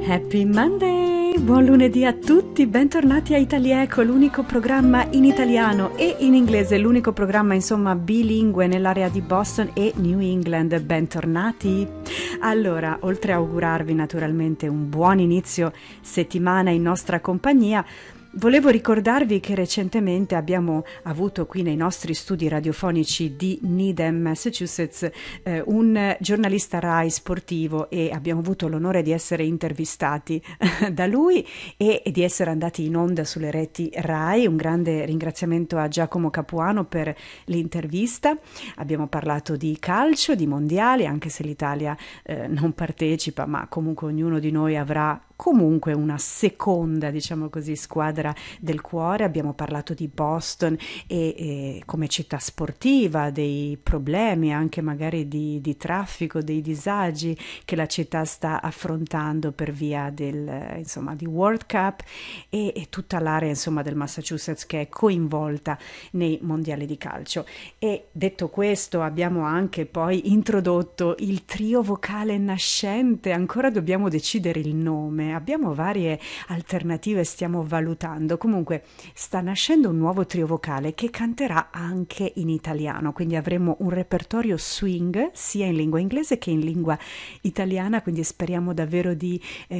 Happy Monday! Buon lunedì a tutti, bentornati a Italieco, l'unico programma in italiano e in inglese, l'unico programma insomma bilingue nell'area di Boston e New England. Bentornati! Allora, oltre a augurarvi naturalmente un buon inizio settimana in nostra compagnia, volevo ricordarvi che recentemente abbiamo avuto qui nei nostri studi radiofonici di Needham, Massachusetts, un giornalista Rai sportivo, e abbiamo avuto l'onore di essere intervistati da lui e di essere andati in onda sulle reti Rai. Un grande ringraziamento a Giacomo Capuano per l'intervista. Abbiamo parlato di calcio, di mondiali, anche se l'Italia non partecipa, ma comunque ognuno di noi avrà comunque una seconda, diciamo così, squadra del cuore. Abbiamo parlato di Boston e come città sportiva, dei problemi anche magari di traffico, dei disagi che la città sta affrontando per via di World Cup e tutta l'area insomma del Massachusetts che è coinvolta nei mondiali di calcio. E detto questo, abbiamo anche poi introdotto il trio vocale nascente. Ancora dobbiamo decidere il nome. Abbiamo varie alternative, stiamo valutando. Comunque sta nascendo un nuovo trio vocale che canterà anche in italiano, quindi avremo un repertorio swing sia in lingua inglese che in lingua italiana, quindi speriamo davvero di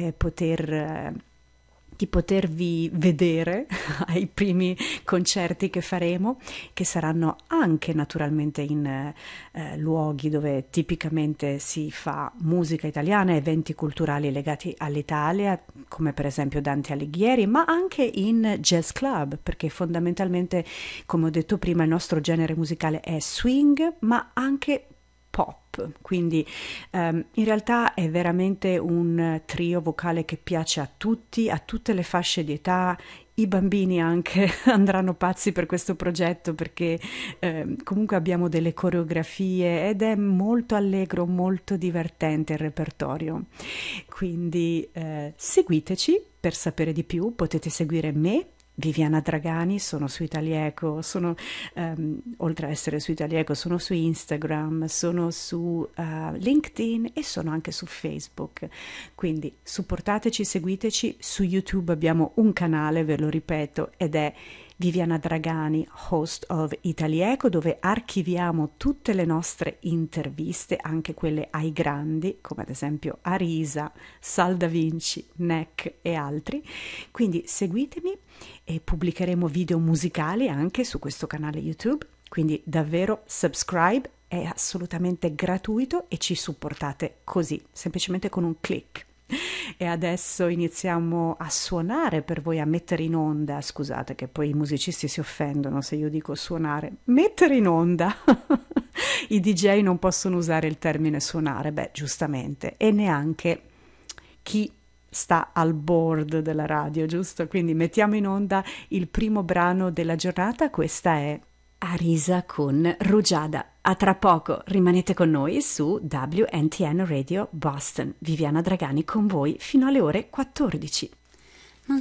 potervi vedere ai primi concerti che faremo, che saranno anche naturalmente in luoghi dove tipicamente si fa musica italiana, eventi culturali legati all'Italia, come per esempio Dante Alighieri, ma anche in jazz club, perché fondamentalmente, come ho detto prima, il nostro genere musicale è swing, ma anche pop. Quindi in realtà è veramente un trio vocale che piace a tutti, a tutte le fasce di età. I bambini anche andranno pazzi per questo progetto, perché comunque abbiamo delle coreografie ed è molto allegro, molto divertente il repertorio. Quindi seguiteci per sapere di più. Potete seguire me, Viviana Dragani, sono su Italieco, oltre a essere su Italieco sono su Instagram, sono su LinkedIn e sono anche su Facebook. Quindi supportateci, seguiteci. Su YouTube abbiamo un canale, ve lo ripeto, ed è Viviana Dragani, host of Italieco, dove archiviamo tutte le nostre interviste, anche quelle ai grandi, come ad esempio Arisa, Sal Da Vinci, Neck e altri. Quindi seguitemi e pubblicheremo video musicali anche su questo canale YouTube, quindi davvero subscribe, è assolutamente gratuito e ci supportate così, semplicemente con un click. E adesso iniziamo a suonare per voi, a mettere in onda. Scusate che poi i musicisti si offendono se io dico suonare, mettere in onda. I DJ non possono usare il termine suonare, beh, giustamente, e neanche chi sta al board della radio, giusto? Quindi mettiamo in onda il primo brano della giornata. Questa è Arisa con Rugiada. A tra poco, rimanete con noi su WNTN Radio Boston. Viviana Dragani con voi fino alle ore 14.